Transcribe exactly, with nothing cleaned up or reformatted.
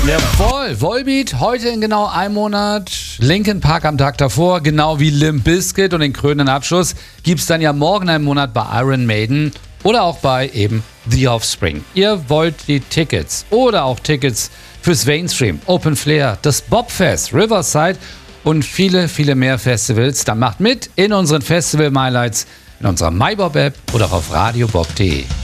Jawohl, Volbeat, heute in genau einem Monat. Linkin Park am Tag davor, genau wie Limp Bizkit. Und den krönenden Abschluss gibt's dann ja morgen einen Monat bei Iron Maiden oder auch bei eben The Offspring. Ihr wollt die Tickets oder auch Tickets fürs Mainstream, Open Flair, das Bobfest, Riverside und viele, viele mehr Festivals. Dann macht mit in unseren Festival-Highlights in unserer MyBob-App oder auf radiobob punkt de.